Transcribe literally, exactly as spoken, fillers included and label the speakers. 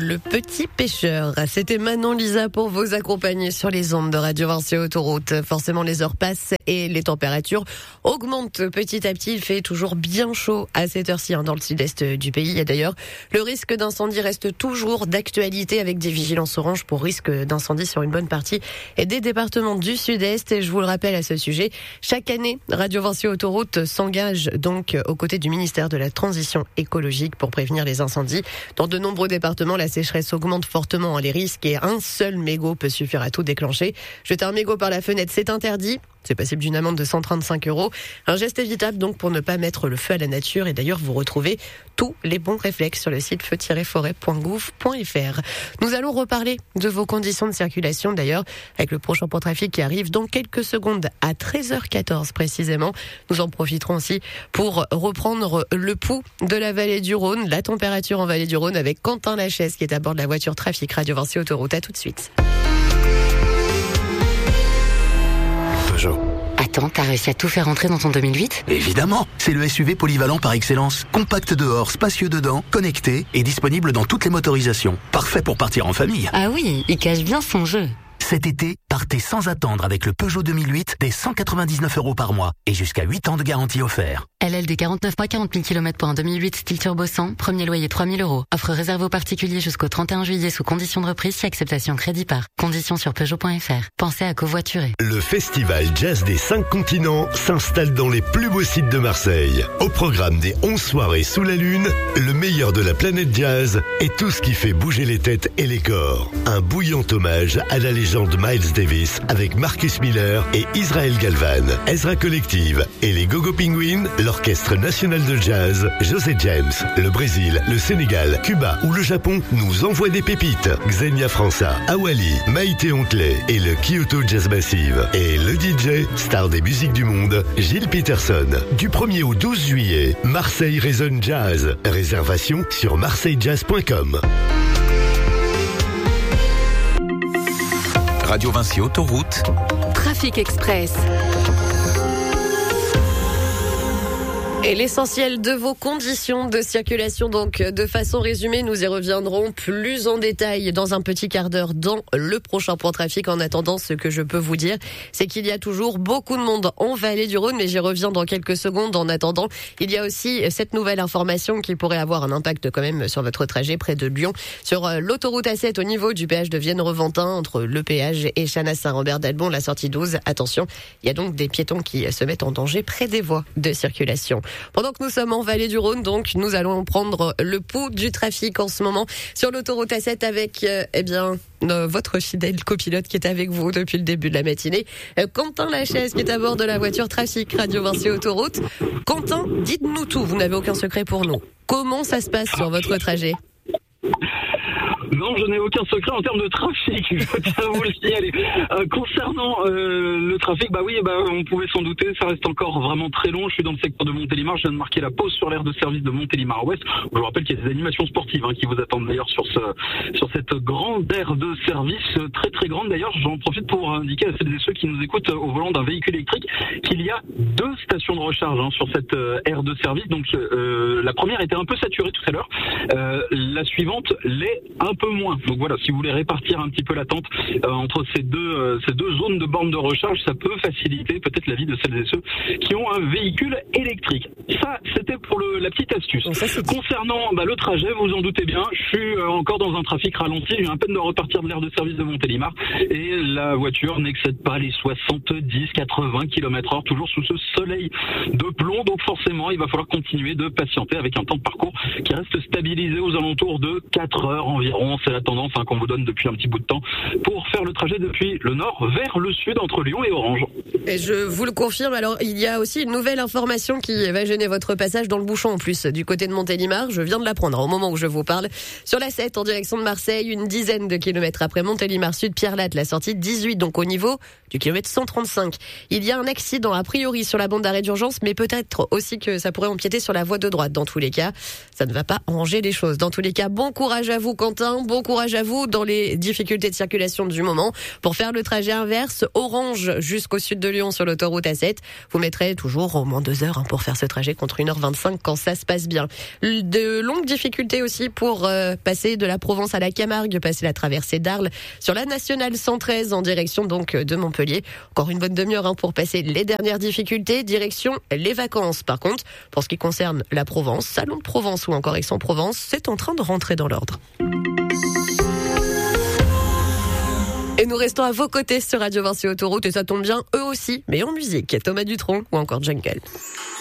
Speaker 1: Le petit pêcheur. C'était Manon Lisa pour vous accompagner sur les ondes de Radio Vinci Autoroute. Forcément, les heures passent et les températures augmentent petit à petit. Il fait toujours bien chaud à cette heure-ci hein, dans le sud-est du pays. Et d'ailleurs, le risque d'incendie reste toujours d'actualité avec des vigilances oranges pour risque d'incendie sur une bonne partie des départements du sud-est. Et je vous le rappelle à ce sujet, chaque année, Radio Vinci Autoroute s'engage donc aux côtés du ministère de la Transition écologique pour prévenir les incendies. Dans de nombreux départements, la sécheresse augmente fortement les risques et un seul mégot peut suffire à tout déclencher. Jeter un mégot par la fenêtre, c'est interdit. C'est passible d'une amende de cent trente-cinq euros. Un geste évitable donc pour ne pas mettre le feu à la nature. Et d'ailleurs, vous retrouvez tous les bons réflexes sur le site feu tiret forêt point gouv point f r. Nous allons reparler de vos conditions de circulation d'ailleurs avec le prochain point trafic qui arrive dans quelques secondes à treize heures quatorze précisément. Nous en profiterons aussi pour reprendre le pouls de la vallée du Rhône, la température en vallée du Rhône avec Quentin Lachaise qui est à bord de la voiture trafic Radio Vinci Autoroute. À tout de suite.
Speaker 2: Attends, t'as réussi à tout faire rentrer dans ton deux mille huit ?
Speaker 3: Évidemment, c'est le S U V polyvalent par excellence. Compact dehors, spacieux dedans, connecté et disponible dans toutes les motorisations. Parfait pour partir en famille.
Speaker 2: Ah oui, il cache bien son jeu.
Speaker 3: Cet été, partez sans attendre avec le Peugeot deux mille huit dès cent quatre-vingt-dix-neuf euros par mois et jusqu'à huit ans de garantie offert.
Speaker 2: L L D quarante-neuf mois, quarante mille kilomètres pour un deux mille huit style turbo cent, premier loyer trois mille euros. Offre réservée aux particuliers jusqu'au trente et un juillet sous condition de reprise si acceptation crédit par. Conditions sur Peugeot point f r. Pensez à covoiturer.
Speaker 4: Le festival jazz des cinq continents s'installe dans les plus beaux sites de Marseille. Au programme des onze soirées sous la lune, le meilleur de la planète jazz et tout ce qui fait bouger les têtes et les corps. Un bouillant hommage à la légende Miles Davis avec Marcus Miller et Israel Galvan, Ezra Collective et les Gogo Penguins, l'Orchestre National de Jazz, José James, le Brésil, le Sénégal, Cuba ou le Japon nous envoient des pépites. Xenia França, Awali, Maïté Ontelet et le Kyoto Jazz Massive. Et le D J, star des musiques du monde, Gilles Peterson. Du premier au douze juillet, Marseille résonne jazz. Réservation sur marseille jazz point com.
Speaker 5: Radio Vinci Autoroute.
Speaker 1: Trafic Express. Et l'essentiel de vos conditions de circulation, donc de façon résumée, nous y reviendrons plus en détail dans un petit quart d'heure dans le prochain point trafic. En attendant, ce que je peux vous dire, c'est qu'il y a toujours beaucoup de monde en vallée du Rhône, mais j'y reviens dans quelques secondes. En attendant, il y a aussi cette nouvelle information qui pourrait avoir un impact quand même sur votre trajet près de Lyon, sur l'autoroute A sept au niveau du péage de Vienne-Reventin, entre le péage et Chanas-Saint-Robert-d'Albon, la sortie douze. Attention, il y a donc des piétons qui se mettent en danger près des voies de circulation. Pendant que nous sommes en vallée du Rhône, donc, nous allons prendre le pouls du trafic en ce moment sur l'autoroute A sept avec, euh, eh bien, euh, votre fidèle copilote qui est avec vous depuis le début de la matinée, euh, Quentin Lachaise qui est à bord de la voiture trafic Radio Vinci Autoroute. Quentin, dites-nous tout, vous n'avez aucun secret pour nous. Comment ça se passe sur votre trajet ?
Speaker 6: Non, je n'ai aucun secret en termes de trafic, je tiens à vous le signaler. Euh, concernant euh, le trafic, bah oui, bah, on pouvait s'en douter, ça reste encore vraiment très long. Je suis dans le secteur de Montélimar, je viens de marquer la pause sur l'aire de service de Montélimar Ouest. Je vous rappelle qu'il y a des animations sportives hein, qui vous attendent d'ailleurs sur ce sur cette grande aire de service, très très grande d'ailleurs. J'en profite pour indiquer à celles et ceux qui nous écoutent au volant d'un véhicule électrique qu'il y a deux stations de recharge hein, sur cette euh, aire de service. Donc euh, la première était un peu saturée tout à l'heure, euh, la suivante l'est un peu moins. Donc voilà, si vous voulez répartir un petit peu l'attente euh, entre ces deux euh, ces deux zones de bornes de recharge, ça peut faciliter peut-être la vie de celles et ceux qui ont un véhicule électrique. Ça, c'était pour le, la petite astuce.
Speaker 1: Bon, ça,
Speaker 6: concernant bah, le trajet, vous en doutez bien, je suis euh, encore dans un trafic ralenti. J'ai à peine de repartir de l'aire de service de Montélimar et la voiture n'excède pas les soixante-dix à quatre-vingts kilomètres heure, toujours sous ce soleil de plomb. Donc forcément, il va falloir continuer de patienter avec un temps de parcours qui reste stabilisé aux alentours de quatre heures environ. C'est la tendance hein, qu'on vous donne depuis un petit bout de temps pour faire le trajet depuis le nord vers le sud entre Lyon et Orange.
Speaker 1: Et je vous le confirme, alors il y a aussi une nouvelle information qui va gêner votre passage dans le bouchon en plus du côté de Montélimar. Je viens de l'apprendre au moment où je vous parle. Sur la sept en direction de Marseille, une dizaine de kilomètres après Montélimar Sud, Pierre Latte, la sortie dix-huit, donc au niveau du kilomètre cent trente-cinq. Il y a un accident a priori sur la bande d'arrêt d'urgence, mais peut-être aussi que ça pourrait empiéter sur la voie de droite. Dans tous les cas, ça ne va pas arranger les choses. Dans tous les cas, bon courage à vous Quentin, bon courage à vous dans les difficultés de circulation du moment. Pour faire le trajet inverse, Orange jusqu'au sud de Lyon sur l'autoroute A sept, vous mettrez toujours au moins deux heures hein, pour faire ce trajet contre une heure vingt-cinq quand ça se passe bien. De longues difficultés aussi pour euh, passer de la Provence à la Camargue, passer la traversée d'Arles sur la nationale cent treize en direction donc de Montpellier. Encore une bonne demi-heure hein, pour passer les dernières difficultés, direction les vacances. Par contre, pour ce qui concerne la Provence, Salon de Provence ou encore Aix-en-Provence, c'est en train de rentrer dans l'ordre. Et nous restons à vos côtés sur Radio Vinci Autoroute et ça tombe bien, eux aussi, mais en musique. Thomas Dutronc ou encore Jungle.